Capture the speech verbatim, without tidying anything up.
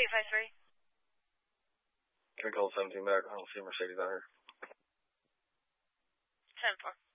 eight five three. Can we call seventeen back? I don't see Mercedes out here. ten four.